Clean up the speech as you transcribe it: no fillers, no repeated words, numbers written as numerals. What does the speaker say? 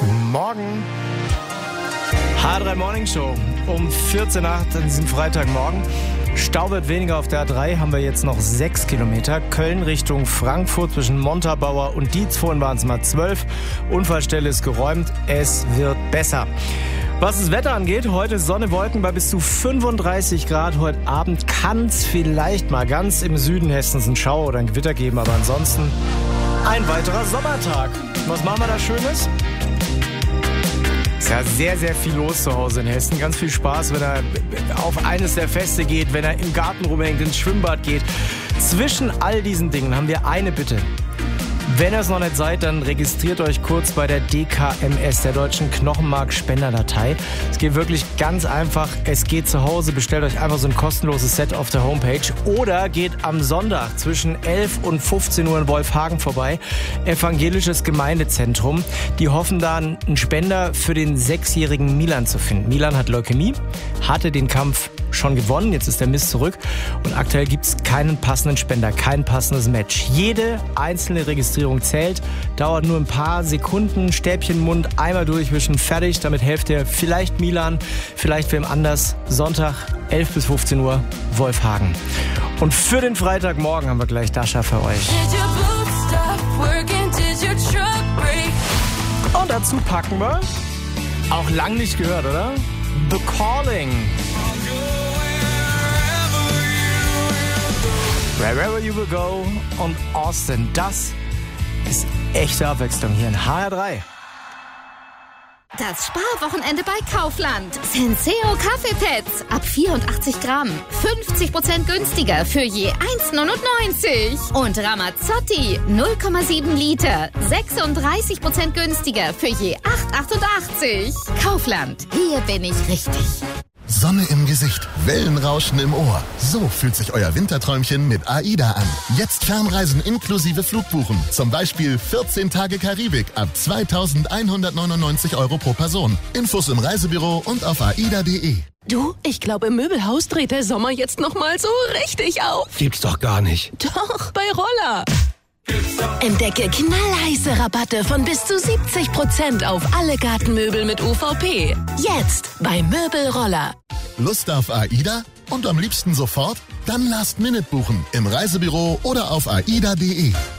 Guten Morgen. H3 Morning Show um 14:08 an diesem Freitagmorgen. Stau wird weniger auf der A3, haben wir jetzt noch 6 Kilometer. Köln Richtung Frankfurt zwischen Montabaur und Dietz, vorhin waren es mal 12. Unfallstelle ist geräumt, es wird besser. Was das Wetter angeht, heute Sonne, Wolken bei bis zu 35 Grad. Heute Abend kann es vielleicht mal ganz im Süden Hessens einen Schauer oder ein Gewitter geben, aber ansonsten ein weiterer Sommertag. Was machen wir da Schönes? Ist ja sehr, sehr viel los zu Hause in Hessen. Ganz viel Spaß, wenn er auf eines der Feste geht, wenn er im Garten rumhängt, ins Schwimmbad geht. Zwischen all diesen Dingen haben wir eine Bitte. Wenn ihr es noch nicht seid, dann registriert euch kurz bei der DKMS, der Deutschen Knochenmark-Spenderdatei. Es geht wirklich ganz einfach. Es geht zu Hause, bestellt euch einfach so ein kostenloses Set auf der Homepage oder geht am Sonntag zwischen 11 und 15 Uhr in Wolfhagen vorbei. Evangelisches Gemeindezentrum. Die hoffen da, einen Spender für den 6-jährigen Milan zu finden. Milan hat Leukämie, hatte den Kampf schon gewonnen, jetzt ist der Mist zurück und aktuell gibt es keinen passenden Spender, kein passendes Match. Jede einzelne Registrierung zählt, dauert nur ein paar Sekunden, Stäbchen im Mund, einmal durchwischen, fertig, damit helft ihr vielleicht Milan, vielleicht wem anders. Sonntag 11 bis 15 Uhr, Wolfhagen. Und für den Freitagmorgen haben wir gleich Dasha für euch. Und dazu packen wir, auch lang nicht gehört, oder? The Calling. Wherever You Will Go und Austin. Das ist echte Abwechslung hier in HR3. Das Sparwochenende bei Kaufland. Senseo Kaffeepads ab 84 Gramm. 50% günstiger für je 1,99. Und Ramazzotti 0,7 Liter. 36% günstiger für je 8,88. Kaufland. Hier bin ich richtig. Sonne im Gesicht, Wellenrauschen im Ohr. So fühlt sich euer Winterträumchen mit AIDA an. Jetzt Fernreisen inklusive Flugbuchen. Zum Beispiel 14 Tage Karibik ab 2.199 € pro Person. Infos im Reisebüro und auf aida.de. Du, ich glaube, im Möbelhaus dreht der Sommer jetzt nochmal so richtig auf. Gibt's doch gar nicht. Doch, bei Roller. Entdecke knallheiße Rabatte von bis zu 70% auf alle Gartenmöbel mit UVP. Jetzt bei Möbelroller. Lust auf AIDA? Und am liebsten sofort? Dann Last Minute buchen im Reisebüro oder auf aida.de.